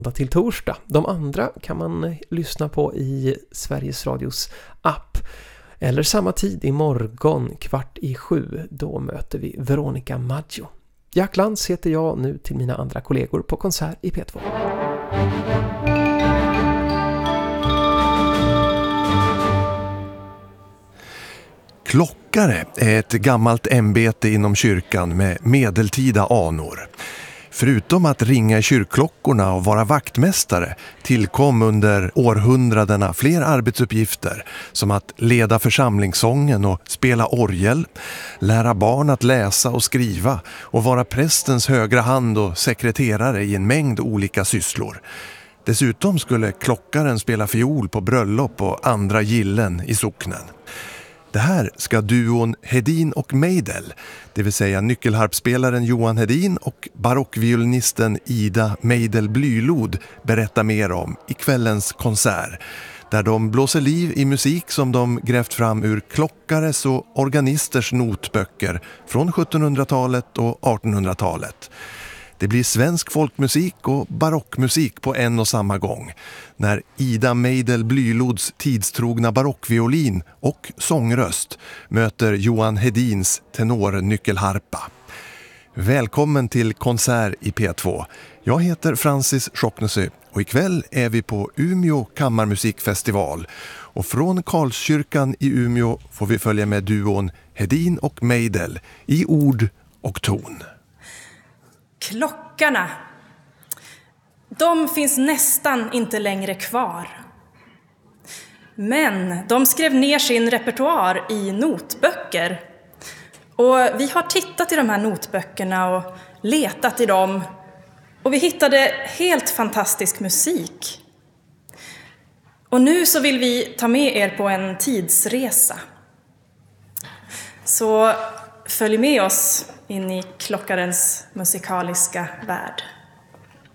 till torsdag. De andra kan man lyssna på i Sveriges Radios app. Eller samma tid imorgon 6:15. Då möter vi Veronica Maggio. Jack Lantz heter jag, nu till mina andra kollegor på Konsert i P2. Klockare är ett gammalt ämbete inom kyrkan med medeltida anor. Förutom att ringa i kyrkklockorna och vara vaktmästare tillkom under århundradena fler arbetsuppgifter som att leda församlingssången och spela orgel, lära barn att läsa och skriva och vara prästens högra hand och sekreterare i en mängd olika sysslor. Dessutom skulle klockaren spela fiol på bröllop och andra gillen i socknen. Det här ska duon Hedin och Meidel, det vill säga nyckelharpspelaren Johan Hedin och barockviolinisten Ida Meidel Blylod, berätta mer om i kvällens konsert, där de blåser liv i musik som de grävt fram ur klockares och organisters notböcker från 1700-talet och 1800-talet. Det blir svensk folkmusik och barockmusik på en och samma gång, när Ida Meidel Blylods tidstrogna barockviolin och sångröst möter Johan Hedins tenornyckelharpa. Välkommen till Konsert i P2. Jag heter Francis Schocknesö och ikväll är vi på Umeå kammarmusikfestival. Och från Karlskyrkan i Umeå får vi följa med duon Hedin och Meidel i ord och ton. Klockarna, de finns nästan inte längre kvar. Men de skrev ner sin repertoar i notböcker. Och vi har tittat i de här notböckerna och letat i dem. Och vi hittade helt fantastisk musik. Och nu så vill vi ta med er på en tidsresa. Så följ med oss in i klockarens musikaliska värld.